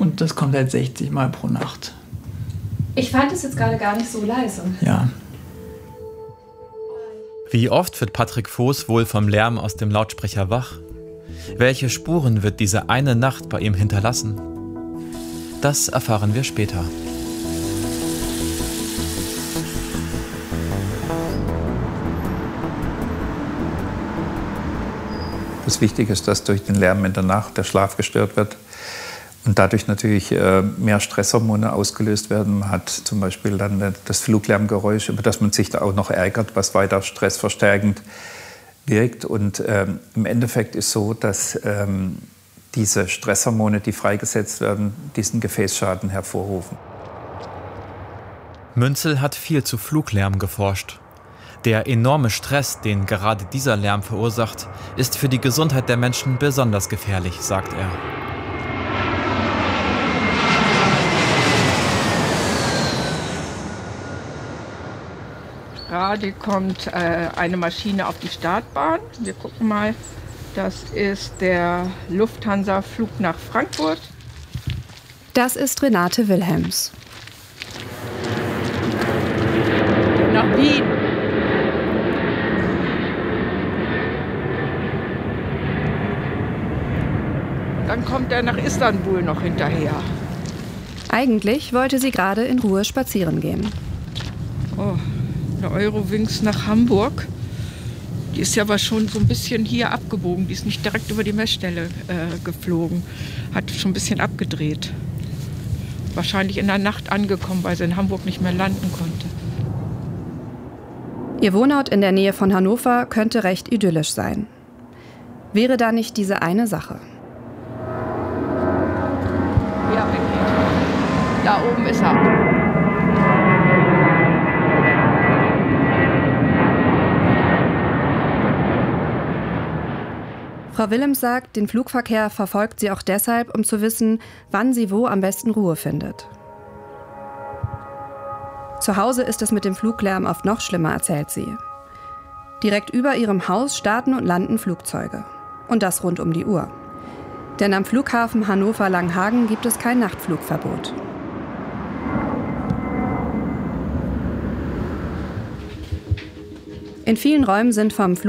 Und das kommt halt 60 Mal pro Nacht. Ich fand es jetzt gerade gar nicht so leise. Ja. Wie oft wird Patrick Voß wohl vom Lärm aus dem Lautsprecher wach? Welche Spuren wird diese eine Nacht bei ihm hinterlassen? Das erfahren wir später. Das Wichtige ist, dass durch den Lärm in der Nacht der Schlaf gestört wird und dadurch natürlich mehr Stresshormone ausgelöst werden. Man hat zum Beispiel dann das Fluglärmgeräusch, über das man sich da auch noch ärgert, was weiter stressverstärkend wirkt. Und im Endeffekt ist so, dass diese Stresshormone, die freigesetzt werden, diesen Gefäßschaden hervorrufen. Münzel hat viel zu Fluglärm geforscht. Der enorme Stress, den gerade dieser Lärm verursacht, ist für die Gesundheit der Menschen besonders gefährlich, sagt er. Gerade kommt eine Maschine auf die Startbahn. Wir gucken mal. Das ist der Lufthansa-Flug nach Frankfurt. Das ist Renate Wilhelms. Nach Wien. Dann kommt er nach Istanbul noch hinterher. Eigentlich wollte sie gerade in Ruhe spazieren gehen. Oh, eine Eurowings nach Hamburg. Die ist ja aber schon so ein bisschen hier abgebogen. Die ist nicht direkt über die Messstelle geflogen. Hat schon ein bisschen abgedreht. Wahrscheinlich in der Nacht angekommen, weil sie in Hamburg nicht mehr landen konnte. Ihr Wohnort in der Nähe von Hannover könnte recht idyllisch sein. Wäre da nicht diese eine Sache? Ja, er geht. Da oben ist er. Frau Wilhelms sagt, den Flugverkehr verfolgt sie auch deshalb, um zu wissen, wann sie wo am besten Ruhe findet. Zu Hause ist es mit dem Fluglärm oft noch schlimmer, erzählt sie. Direkt über ihrem Haus starten und landen Flugzeuge. Und das rund um die Uhr. Denn am Flughafen Hannover-Langhagen gibt es kein Nachtflugverbot. In vielen Räumen sind vom